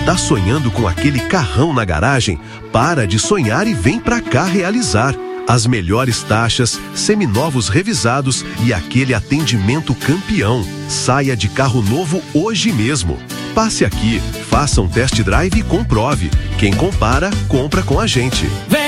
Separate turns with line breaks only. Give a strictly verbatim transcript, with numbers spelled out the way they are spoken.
Tá sonhando com aquele carrão na garagem? Para de sonhar e vem pra cá realizar. As melhores taxas, seminovos revisados e aquele atendimento campeão. Saia de carro novo hoje mesmo. Passe aqui, faça um test drive e comprove. Quem compara, compra com a gente.
Vem